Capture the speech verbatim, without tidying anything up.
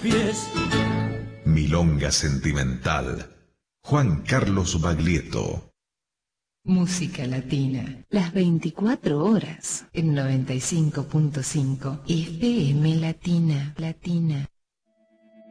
pies. Milonga sentimental. Juan Carlos Baglietto. Música latina, las veinticuatro horas, en noventa y cinco punto cinco F M Latina, Latina.